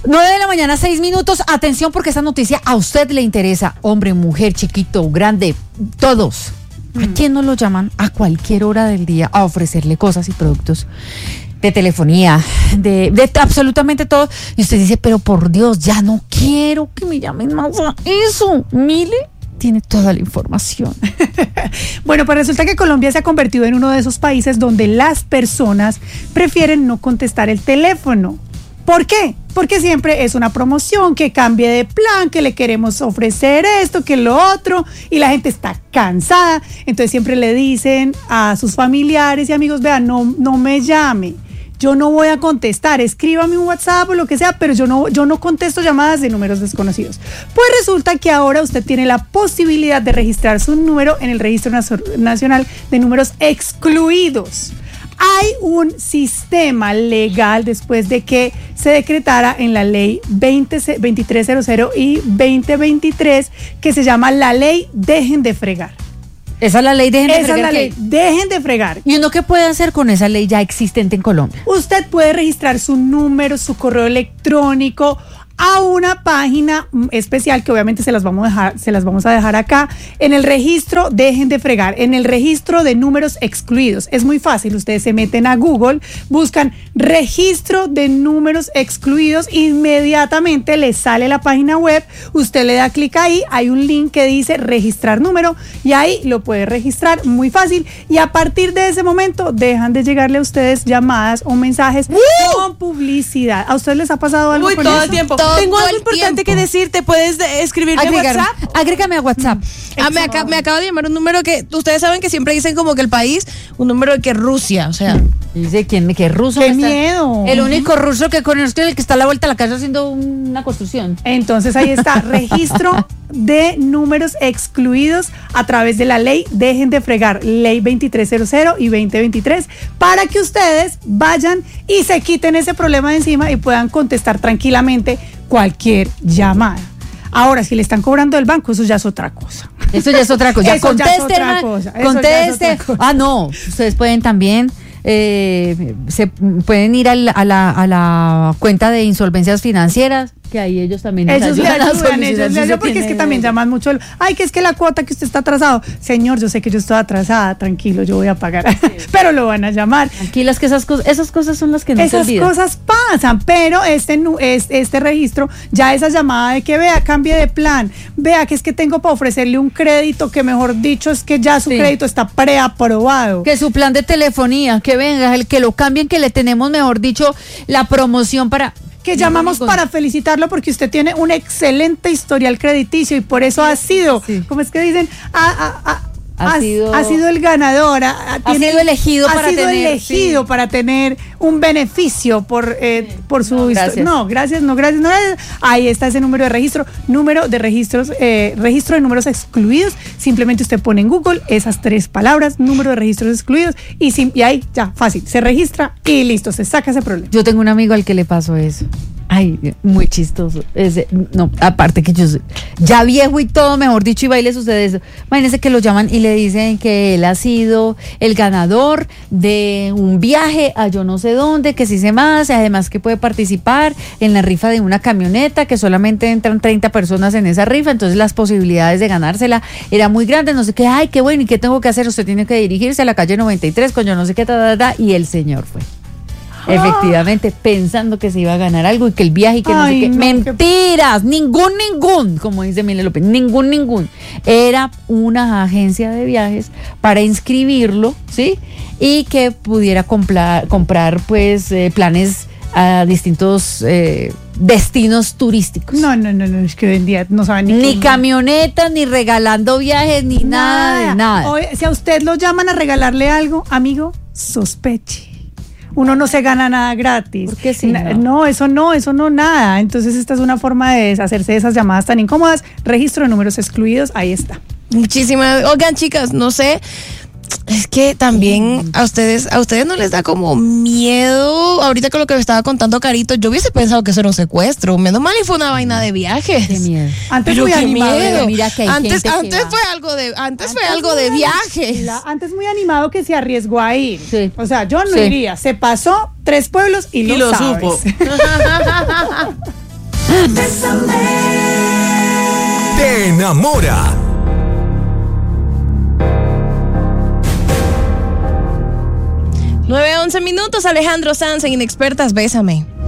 9 de la mañana, 6 minutos. Atención, porque esta noticia a usted le interesa. Hombre, mujer, chiquito, grande, todos. ¿A quién no lo llaman a cualquier hora del día a ofrecerle cosas y productos de telefonía, de absolutamente todo? Y usted dice, pero por Dios, ya no quiero que me llamen más a eso. Mire, tiene toda la información. Bueno, pues resulta que Colombia se ha convertido en uno de esos países donde las personas prefieren no contestar el teléfono. ¿Por qué? Porque siempre es una promoción, que cambie de plan, que le queremos ofrecer esto, que lo otro, y la gente está cansada. Entonces siempre le dicen a sus familiares y amigos, vean, no me llame, yo no voy a contestar, escríbame un WhatsApp o lo que sea, pero yo no contesto llamadas de números desconocidos. Pues resulta que ahora usted tiene la posibilidad de registrar su número en el Registro Nacional de Números Excluidos. Hay un sistema legal después de que se decretara en la ley 2300 y 2023 que se llama la ley Dejen de Fregar. Esa es la ley Dejen de Fregar. Esa es la ley Dejen de Fregar. ¿Y uno qué puede hacer con esa ley ya existente en Colombia? Usted puede registrar su número, su correo electrónico a una página especial que obviamente se las vamos a dejar acá en el registro Dejen de Fregar, en el registro de números excluidos. Es muy fácil, ustedes se meten a Google, buscan registro de números excluidos, inmediatamente les sale la página web, usted le da clic ahí, hay un link que dice registrar número y ahí lo puede registrar muy fácil, y a partir de ese momento dejan de llegarle a ustedes llamadas o mensajes con publicidad. ¿A ustedes les ha pasado algo con todo eso? el tiempo. Todo Tengo algo el importante tiempo que decirte. ¿Puedes escribirme a WhatsApp? Agrégame a WhatsApp. Me acaba de llamar un número que ustedes saben que siempre dicen como que el país, un número de que Rusia, o sea. Dice, ¿qué ruso? ¡Qué miedo! El único ruso que conozco es el que está a la vuelta de la casa haciendo una construcción. Entonces ahí está, registro de números excluidos a través de la ley Dejen de Fregar, ley 2300 y 2023, para que ustedes vayan y se quiten ese problema de encima y puedan contestar tranquilamente cualquier llamada. Ahora, si le están cobrando del banco, eso ya es otra cosa. Eso ya es otra cosa. Eso ya es otra cosa. Conteste. Ah, no, ustedes pueden también... se pueden ir a la cuenta de insolvencias financieras, que ahí ellos también ellos le ayudan, porque es que también llaman mucho ay, que es que la cuota que usted está atrasado. Señor, yo sé que yo estoy atrasada, tranquilo, yo voy a pagar. Pero lo van a llamar. Tranquilas, que esas cosas son las que no se olvidan. Esas cosas pasan, pero este registro, ya esa llamada de que vea, cambie de plan, vea que es que tengo para ofrecerle un crédito que mejor dicho es que ya su crédito está preaprobado. Que su plan de telefonía, que venga, el que lo cambien, que le tenemos mejor dicho la promoción para... Que llamamos para felicitarlo porque usted tiene un excelente historial crediticio y por eso ha sido, ¿cómo es que dicen? Ha sido el ganador, ha sido elegido para tener un beneficio por su historia. No, gracias. Ahí está ese número de registro, registro de números excluidos. Simplemente usted pone en Google esas 3 palabras, número de registros excluidos, y ahí ya, fácil, se registra y listo, se saca ese problema. Yo tengo un amigo al que le pasó eso. Ay, muy chistoso. No, aparte que yo ya viejo y todo, mejor dicho, y va y le sucede eso. Imagínense que lo llaman y le dicen que él ha sido el ganador de un viaje a yo no sé dónde, que sí se más, además que puede participar en la rifa de una camioneta, que solamente entran 30 personas en esa rifa, entonces las posibilidades de ganársela eran muy grandes, no sé qué, ay, qué bueno, ¿y qué tengo que hacer? Usted tiene que dirigirse a la calle 93 con yo no sé qué, y el señor fue. Efectivamente, pensando que se iba a ganar algo y que el viaje y que no sé qué. No, mentiras, ningún, como dice Mile López, ningún. Era una agencia de viajes para inscribirlo, ¿sí? Y que pudiera comprar pues planes a distintos destinos turísticos. No, es que hoy en día no saben ni camionetas, ni regalando viajes, ni nada de nada. Hoy, si a usted lo llaman a regalarle algo, amigo, sospeche. Uno no se gana nada gratis. ¿Por qué sí? No, eso no, nada. Entonces esta es una forma de deshacerse de esas llamadas tan incómodas. Registro de números excluidos, ahí está. Muchísimas. Oigan, chicas, no sé. Es que también a ustedes no les da como miedo. Ahorita con lo que me estaba contando Carito, yo hubiese pensado que eso era un secuestro. Menos mal y fue una vaina de viajes. Qué miedo. Antes muy animado. Mira que antes fue algo de viajes. Antes muy animado que se arriesgó a ir. Sí. O sea, yo no iría. Se pasó 3 pueblos y lo sabes. supo. Te enamora. Nueve 11 minutos, Alejandro Sanz en Inexpertas, Bésame.